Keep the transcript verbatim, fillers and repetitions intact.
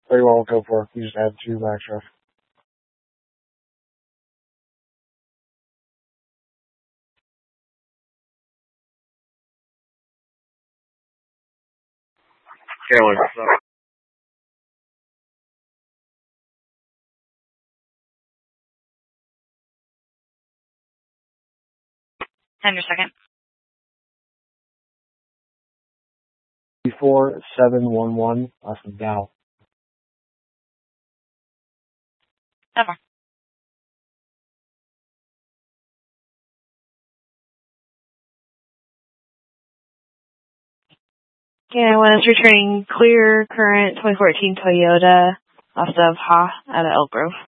Very well, go for it. You just add two backtrack. Carolyn, what's up? Tender second. Before seven one one, last of Dow. Never. Okay, I want us returning clear current twenty fourteen Toyota off of Ha out of Elk Grove.